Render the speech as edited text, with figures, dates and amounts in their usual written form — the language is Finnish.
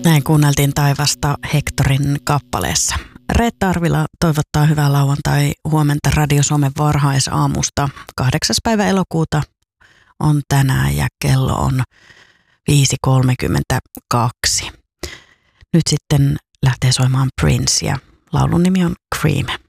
Näin kuunneltiin taivasta Hectorin kappaleessa. Reetta Arvila toivottaa hyvää lauantai-huomenta Radio Suomen varhaisaamusta. 8. päivä elokuuta on tänään ja kello on 5.32. Nyt sitten lähtee soimaan Prince ja laulun nimi on Cream.